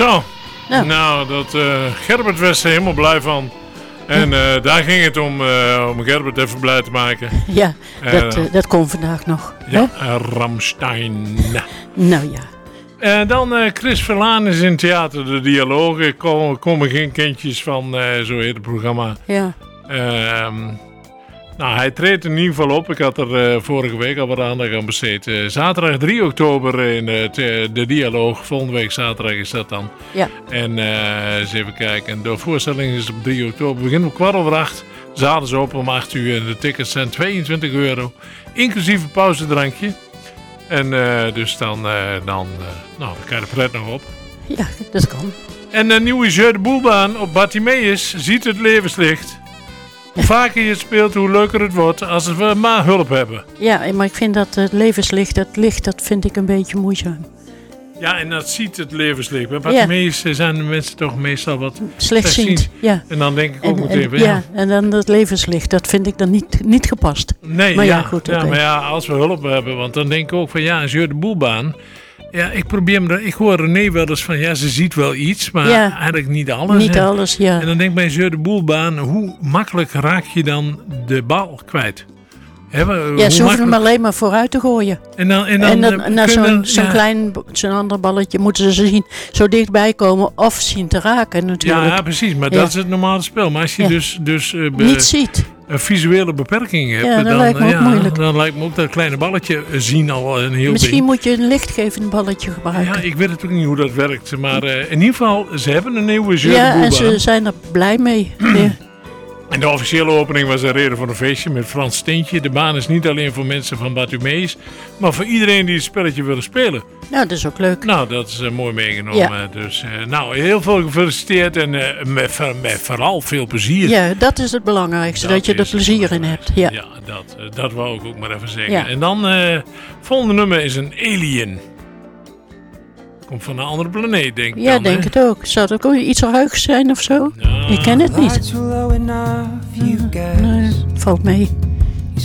Zo, nou dat Gerbert was er helemaal blij van. En daar ging het om Gerbert even blij te maken. Ja, dat kon vandaag nog. Ja, Rammstein. Nou ja. Dan Chris Verlaan is in Theater de Dialogen. Komen geen kindjes van, zo heet het programma. Ja. Nou, hij treedt in ieder geval op. Ik had er vorige week al wat aandacht aan besteed. Zaterdag 3 oktober in de Dialoog. Volgende week zaterdag is dat dan. Ja. En eens even kijken. En de voorstelling is op 3 oktober. Begint om 7:15. Zaten ze open om 8 uur. En de tickets zijn €22. Inclusief een pauzedrankje. En dus dan kan je er pret nog op. Ja, dat kan. En de nieuwe Jeu de Boelbaan op Bartimeus ziet het levenslicht. Hoe vaker je het speelt, hoe leuker het wordt als we maar hulp hebben. Ja, maar ik vind dat het levenslicht, dat vind ik een beetje moeizaam. Ja, en dat ziet het levenslicht. Bij Bartimeus zijn de mensen toch meestal wat slechtziend. Ja. En dan denk ik ook meteen van ja, en dan dat levenslicht, dat vind ik dan niet gepast. Nee, maar ja, goed. Ja, maar ja, als we hulp hebben, want dan denk ik ook van ja, een Jeu de Boelbaan. Ja, ik hoor René wel eens van ja, ze ziet wel iets, maar eigenlijk niet alles. Niet alles, ja. En dan denk ik bij Jeu de Boelbaan, hoe makkelijk raak je dan de bal kwijt? Ze hoeven hem alleen maar vooruit te gooien. En dan zo'n ander balletje moeten ze zien zo dichtbij komen of zien te raken natuurlijk. Ja, precies, maar dat is het normale spel. Maar als je dus niet ziet. Een visuele beperking hebt, dan lijkt me ook moeilijk. Dan lijkt me ook dat kleine balletje zien al een heel Misschien ding. moet je een lichtgevend balletje gebruiken. Ja, ik weet het ook niet hoe dat werkt. Maar in ieder geval, ze hebben een nieuwe Jeu de Boelbaan. Ja, en ze zijn er blij mee. En de officiële opening was een reden voor een feestje met Frans Steentje. De baan is niet alleen voor mensen van Bartimeus, maar voor iedereen die het spelletje willen spelen. Nou, dat is ook leuk. Nou, dat is mooi meegenomen. Ja. Dus heel veel gefeliciteerd en met vooral veel plezier. Ja, dat is het belangrijkste, dat je er plezier in hebt. Ja, dat wou ik ook maar even zeggen. Ja. En dan, volgende nummer is een Alien. Komt van een andere planeet, denk ik. Ja, denk het ook. Zou het ook iets ruigs zijn of zo? Ja. Ik ken het niet. Nee, valt mee.